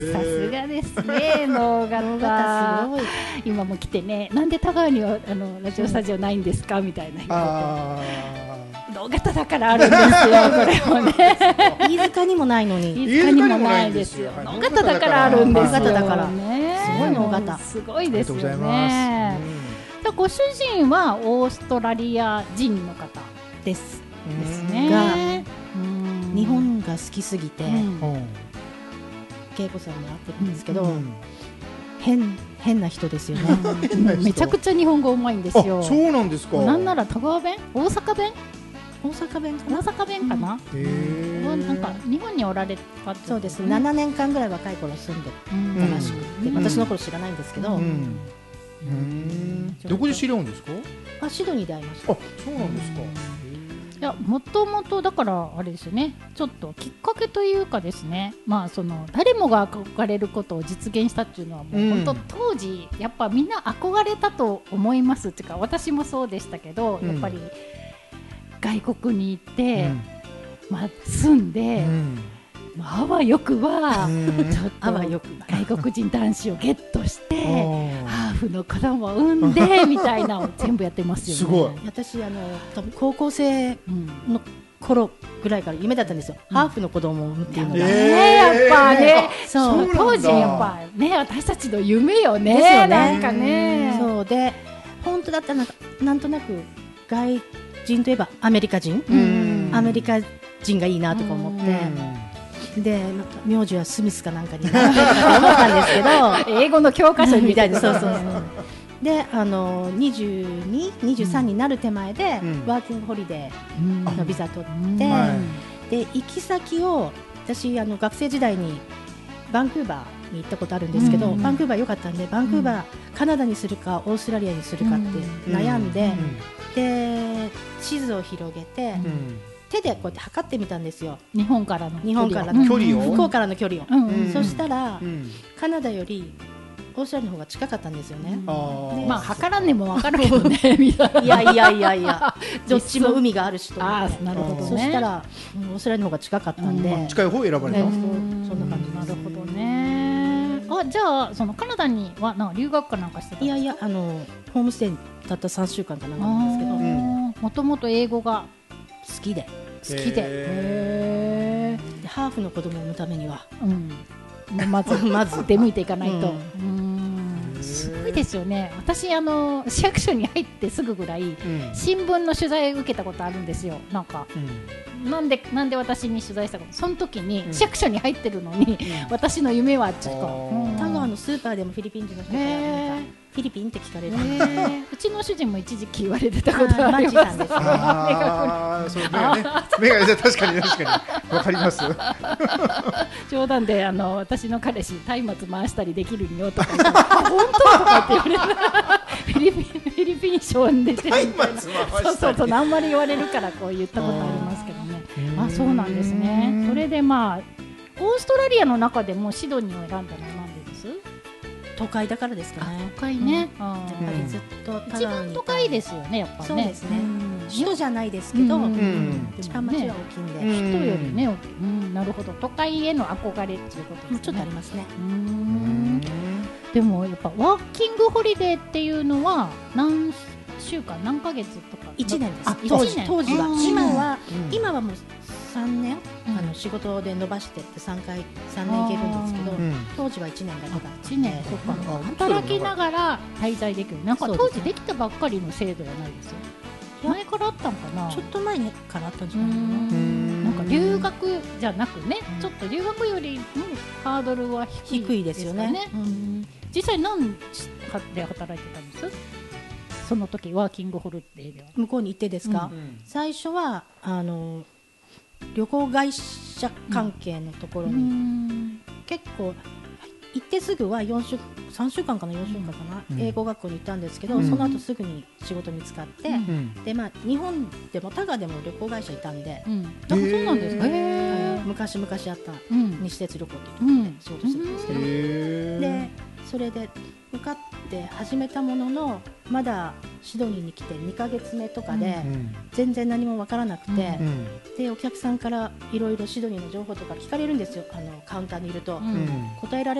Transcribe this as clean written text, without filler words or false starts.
さすがですね、能形。 すごい。 今も来てね、なんで田川にはラジオスタジオないんですかみたいな。能形だからあるんですよ、これもね。 飯塚にもないのに。 飯塚にもないですよ。能形だからあるんですよ。 能形だから。 すごい能形。 すごいですよね。ご主人はオーストラリア人の方ですね。 が日本が好きすぎて、恵子さんに会ってるんですけど、変な人ですよね。 めちゃくちゃ日本語うまいんですよ。 そうなんですか。 なんなら田川弁、大阪弁かな。なんか日本におられた。 そうです。7年間ぐらい若い頃住んでたらしくて、私の頃知らないんですけど。 どこで知り合うんですか。 シドニーで会いました。 そうなんですか。 いや、もともとだからあれですよね、ちょっときっかけというかですね、まあその誰もが憧れることを実現したっていうのはもう本当当時やっぱみんな憧れたと思いますっていうか、私もそうでしたけど、やっぱり外国に行って、まあ住んで、あわよくはちょっと外国人男子をゲットしてハーフの子供を産んでみたいなのを全部やってますよね。 すごい。 私多分高校生の頃ぐらいから夢だったんですよ、ハーフの子供を産むっていうのが。 やっぱね、そう当時やっぱね、私たちの夢よね。ですよね。なんかね、 そうで本当だったらなんとなく外人といえばアメリカ人がいいなとか思って。で名字はスミスかなんかになってとか思ったんですけど英語の教科書みたいな。 そうで22、23になる手前で、ワーキングホリデーのビザ取って、で行き先を私学生時代にバンクーバーに行ったことあるんですけど、バンクーバー良かったんでバンクーバー、カナダにするかオーストラリアにするかって悩んで、で地図を広げて、手でこうやって測ってみたんですよ。 日本からの距離を向こうからの距離を。そしたらカナダよりオーストラリアの方が近かったんですよね。 まあ測らんでも分かるけどね。いやどっちも海があるしと思って。 なるほどね。 そしたらオーストラリアの方が近かったんで、 近い方を選ばれた。 そんな感じ。 なるほどね。じゃあそのカナダには留学かなんかしてたんですか。 いやホームステイたった3週間かなんかなんですけど、 もともと英語が好きでハーフの子供を産むためには、 まず出向いていかないと。すごいですよね。私市役所に入ってすぐぐらい新聞の取材を受けたことあるんですよ。なんかなんで私に取材したか、その時に市役所に入ってるのに私の夢はちょっと田川のスーパーでもフィリピン人の人からフィリピンって聞かれる。 うちの主人も一時期言われてたことあります。 目が確かにわかります。 冗談で私の彼氏松明回したりできるんよとか言って本当とか言って言われた。フィリピンショーに出てるみたいな。そうあんまり言われるからこう言ったことありますけどね。そうなんですね。それでオーストラリアの中でもシドニーを選んだのはなんでです？ 都会だからですかね。 都会ね。やっぱりずっと一番都会ですよね、やっぱね。 そうですね。首都じゃないですけど、一番町は大きいんで。 首都よりね、なるほど。都会への憧れっていうことですね。 ちょっとありますね。 でもやっぱワーキングホリデーっていうのは何週間何ヶ月とか 1年です。当時は今はもう3年仕事で伸ばしてって3年いけるんですけど、当時は1年だった 1年とか働きながら滞在できる。なんか当時できたばっかりの制度じゃないですよ。前からあったんかな。 ちょっと前からあったんじゃないかな。 なんか留学じゃなくね、ちょっと留学よりハードルは低いですよね。実際何で働いてたんです？その時ワーキングホリデーでは向こうに行ってですか？最初は旅行会社関係のところに結構行ってすぐは3週間かな4週間かな、英語学校に行ったんですけど、その後すぐに仕事見つかって、で日本でも田川でも旅行会社いたんで、 そうなんですか。 昔あった西鉄旅行っていうところで仕事してたんですけど、でそれで受かって始めたもののまだシドニーに来て2ヶ月目とかで、 うん全然何もわからなくて、 うんでお客さんからいろいろシドニーの情報とか聞かれるんですよ、カウンターにいると、 うん答えられ